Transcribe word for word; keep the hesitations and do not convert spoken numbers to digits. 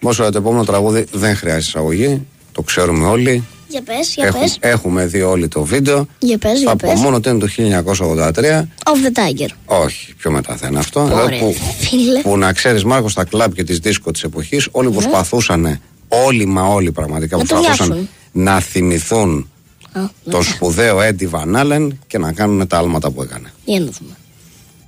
Όσο το επόμενο τραγούδι δεν χρειάζεται εισαγωγή. Το ξέρουμε όλοι. Για πες, για Έχουμε, πες. έχουμε δει όλοι το βίντεο. Για πες, για Από πες. μόνο το είναι το χίλια εννιακόσια ογδόντα τρία. Off the Tiger. Όχι, πιο μετά θα είναι αυτό. Ωραία, Εδώ που, φίλε. που να ξέρεις, Μάρκο, στα κλαμπ και τις δίσκο της εποχής, όλοι προσπαθούσαν, όλοι μα όλοι πραγματικά Να το προσπαθούσαν διάσουν. να θυμηθούν Α, τον σπουδαίο Έντι Βαν Άλεν και να κάνουν τα άλματα που έκανε. Για να δούμε.